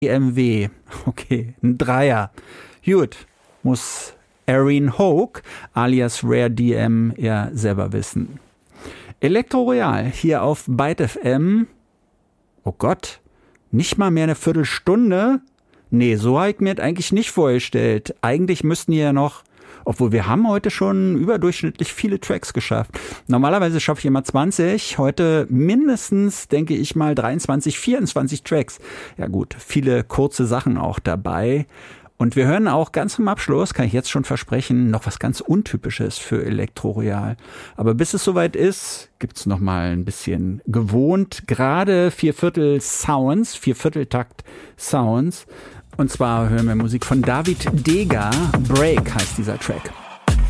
BMW. Okay, ein Dreier. Gut, muss Erin Hoke alias Rare DM ja selber wissen. Elektro Royal hier auf Byte FM. Oh Gott, nicht mal mehr eine Viertelstunde? Nee, so habe ich mir das eigentlich nicht vorgestellt. Eigentlich müssten hier ja noch, obwohl wir haben heute schon überdurchschnittlich viele Tracks geschafft. Normalerweise schaffe ich immer 20, heute mindestens, denke ich mal, 23, 24 Tracks. Ja gut, viele kurze Sachen auch dabei. Und wir hören auch ganz zum Abschluss, kann ich jetzt schon versprechen, noch was ganz Untypisches für Elektro Royal. Aber bis es soweit ist, gibt's noch mal ein bisschen gewohnt, gerade Viervierteltakt Sounds. Und zwar hören wir Musik von David Dega. Break heißt dieser Track.